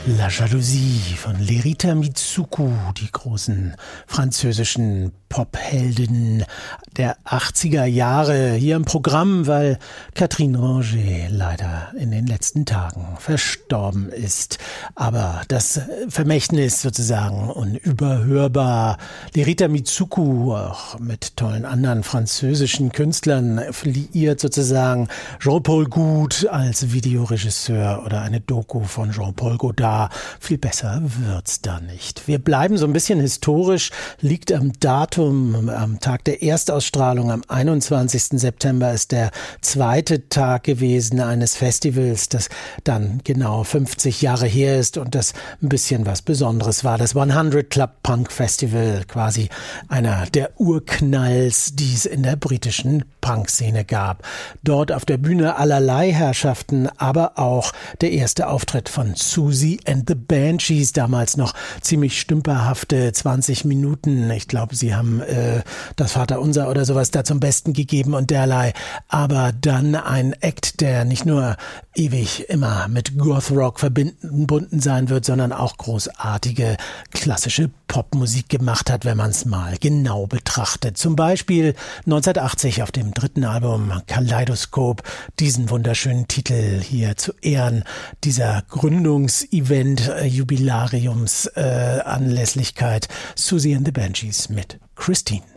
La Jalousie von Lerita Mitsuko, die großen französischen Popheldinnen der 80er Jahre hier im Programm, weil Catherine Ranger leider in den letzten Tagen verstorben ist. Aber das Vermächtnis sozusagen unüberhörbar. Lerita Mitsuko, auch mit tollen anderen französischen Künstlern, liiert sozusagen Jean-Paul Goude als Videoregisseur oder eine Doku von Jean-Paul Godard. Viel besser wird's da nicht. Wir bleiben so ein bisschen historisch, liegt am Datum, am Tag der Erstausstrahlung, am 21. September ist der zweite Tag gewesen eines Festivals, das dann genau 50 Jahre her ist und das ein bisschen was Besonderes war. Das 100 Club Punk Festival, quasi einer der Urknalls, die es in der britischen Punkszene gab. Dort auf der Bühne allerlei Herrschaften, aber auch der erste Auftritt von Siouxsie and the Banshees, damals noch ziemlich stümperhafte 20 Minuten. Ich glaube, sie haben das Vaterunser oder sowas da zum Besten gegeben und derlei. Aber dann ein Act, der nicht nur ewig immer mit Goth-Rock verbunden sein wird, sondern auch großartige klassische Popmusik gemacht hat, wenn man es mal genau betrachtet. Zum Beispiel 1980 auf dem dritten Album Kaleidoskop, diesen wunderschönen Titel hier zu Ehren dieser Gründungsevent, Jubilariums Anlässlichkeit, Siouxsie and the Banshees mit Christine.